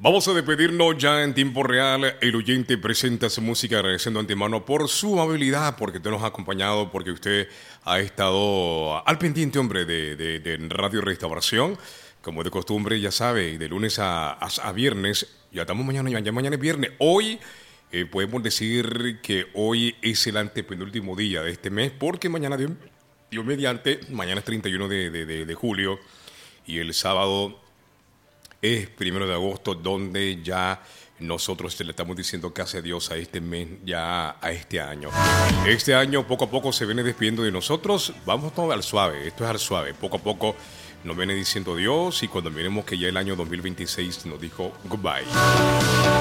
Vamos a despedirnos ya en tiempo real. El oyente presenta su música agradeciendo antemano por su amabilidad, porque usted nos ha acompañado, porque usted ha estado al pendiente, hombre, de Radio Restauración. Como de costumbre, ya sabe, de lunes a viernes. Ya estamos mañana, ya mañana es viernes. Hoy podemos decir que hoy es el antepenúltimo día de este mes, porque mañana, Dios mediante, mañana es 31 de julio y el sábado es 1 de agosto, donde ya nosotros le estamos diciendo que hace Dios a este mes, ya a este año. Este año poco a poco se viene despidiendo de nosotros. Vamos todo al suave, esto es al suave. Poco a poco nos viene diciendo Dios y cuando miremos que ya el año 2026 nos dijo goodbye.